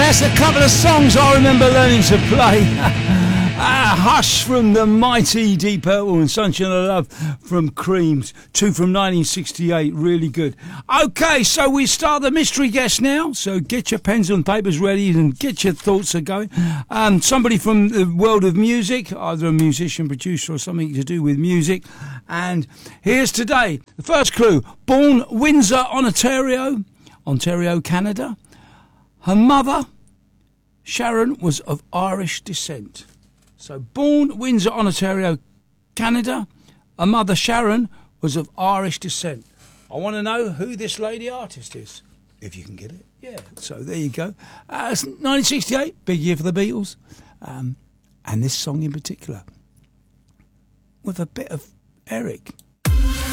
That's a couple of songs I remember learning to play. Hush from the mighty Deep Purple and Sunshine of Love from Creams. Two from 1968, really good. Okay, so we start the mystery guest now. So get your pens and papers ready and get your thoughts going. Somebody from the world of music, either a musician, producer or something to do with music. And here's today, the first clue. Born Windsor, Ontario, Canada. Her mother, Sharon, was of Irish descent. So, born Windsor, Ontario, Canada. Her mother, Sharon, was of Irish descent. I want to know who this lady artist is, if you can get it. Yeah, so there you go. It's 1968, big year for the Beatles. And this song in particular, with a bit of Eric